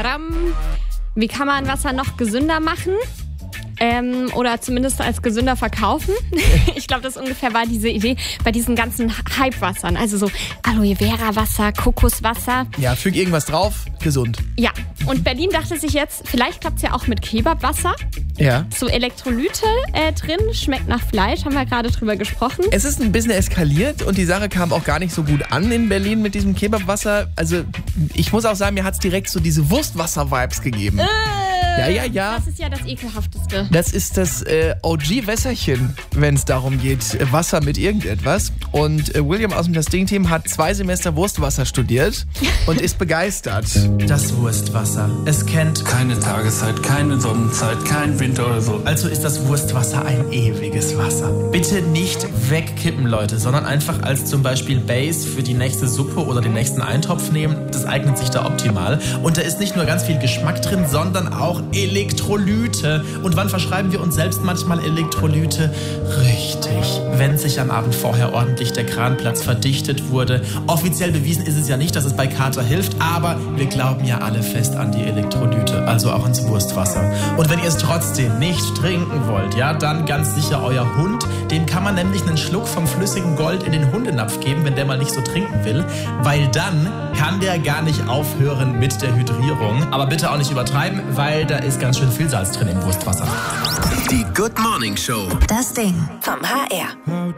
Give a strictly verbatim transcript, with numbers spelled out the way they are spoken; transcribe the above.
Tadam. Wie kann man Wasser noch gesünder machen? Ähm, oder zumindest als gesünder verkaufen. Ich glaube, das ungefähr war diese Idee bei diesen ganzen Hype-Wassern. Also so Aloe Vera Wasser, Kokoswasser. Ja, füg irgendwas drauf, gesund. Ja, und Berlin dachte sich jetzt, vielleicht klappt es ja auch mit Kebabwasser. Ja. So Elektrolyte äh, drin, schmeckt nach Fleisch, haben wir gerade drüber gesprochen. Es ist ein bisschen eskaliert und die Sache kam auch gar nicht so gut an in Berlin mit diesem Kebabwasser. Also ich muss auch sagen, mir hat es direkt so diese Wurstwasser-Vibes gegeben. Äh, Ja, ja, ja. Das ist ja das Ekelhafteste. Das ist das äh, O G-Wässerchen, wenn es darum geht, äh, Wasser mit irgendetwas. Und äh, William aus dem Das Ding-Team hat zwei Semester Wurstwasser studiert und ist begeistert. Das Wurstwasser. Es kennt Keine Tageszeit, keine Sonnenzeit, kein Winter oder so. Also ist das Wurstwasser ein ewiges Wasser. Bitte nicht wegkippen, Leute, sondern einfach als zum Beispiel Base für die nächste Suppe oder den nächsten Eintopf nehmen. Das eignet sich da optimal. Und da ist nicht nur ganz viel Geschmack drin, sondern auch Elektrolyte. Und wann verschreiben wir uns selbst manchmal Elektrolyte? Richtig, wenn sich am Abend vorher ordentlich der Kranplatz verdichtet wurde. Offiziell bewiesen ist es ja nicht, dass es bei Kater hilft, aber wir glauben ja alle fest an die Elektrolyte, also auch ans Wurstwasser. Und wenn ihr es trotzdem nicht trinken wollt, ja, dann ganz sicher euer Hund. Dem kann man nämlich einen Schluck vom flüssigen Gold in den Hundenapf geben, wenn der mal nicht so trinken will, weil dann kann der gar nicht aufhören mit der Hydrierung. Aber bitte auch nicht übertreiben, weil da ist ganz schön viel Salz drin im Wurstwasser. Die Good Morning Show. Das Ding vom H R.